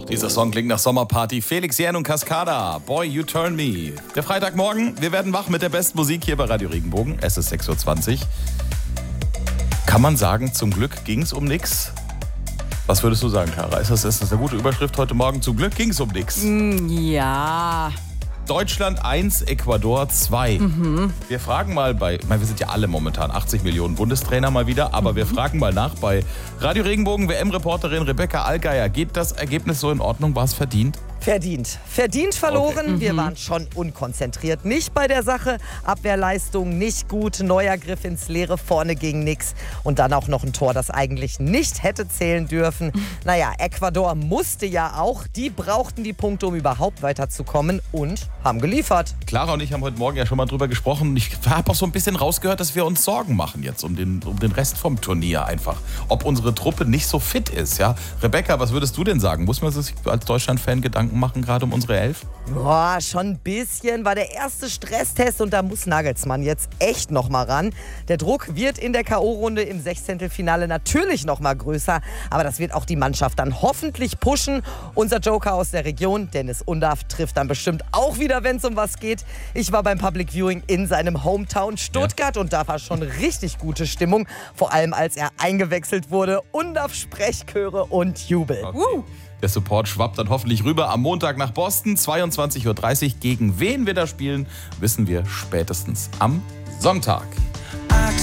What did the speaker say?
Dieser Song klingt nach Sommerparty. Felix Jähn und Cascada, Boy, You Turn Me. Der Freitagmorgen, wir werden wach mit der besten Musik hier bei Radio Regenbogen. Es ist 6.20 Uhr. Kann man sagen, zum Glück ging es um nix? Was würdest du sagen, Clara? Ist das eine gute Überschrift heute Morgen? Zum Glück ging es um nix. Ja. Deutschland 1, Ecuador 2. Wir fragen mal wir sind ja alle momentan 80 Millionen Bundestrainer mal wieder, aber wir fragen mal nach bei Radio Regenbogen WM-Reporterin Rebecca Allgeier. Geht das Ergebnis so in Ordnung? War es verdient? Verdient verloren. Okay. Wir waren schon unkonzentriert. Nicht bei der Sache. Abwehrleistung nicht gut. Neuer Griff ins Leere. Vorne ging nix. Und dann auch noch ein Tor, das eigentlich nicht hätte zählen dürfen. Naja, Ecuador musste ja auch. Die brauchten die Punkte, um überhaupt weiterzukommen und haben geliefert. Clara und ich haben heute Morgen ja schon mal drüber gesprochen. Ich habe auch so ein bisschen rausgehört, dass wir uns Sorgen machen jetzt um den Rest vom Turnier einfach. Ob unsere Truppe nicht so fit ist. Ja? Rebecca, was würdest du denn sagen? Muss man sich als Deutschland-Fan Gedanken machen, gerade um unsere Elf? Boah, schon ein bisschen. War der erste Stresstest und da muss Nagelsmann jetzt echt noch mal ran. Der Druck wird in der K.O.-Runde im Sechzehntelfinale natürlich noch mal größer, aber das wird auch die Mannschaft dann hoffentlich pushen. Unser Joker aus der Region, Dennis Undaff, trifft dann bestimmt auch wieder, wenn es um was geht. Ich war beim Public Viewing in seinem Hometown Stuttgart und da war schon richtig gute Stimmung, vor allem als er eingewechselt wurde. Undaff, Sprechchöre und Jubel. Okay. Der Support schwappt dann hoffentlich rüber am Montag nach Boston, 22.30 Uhr. Gegen wen wir da spielen, wissen wir spätestens am Sonntag.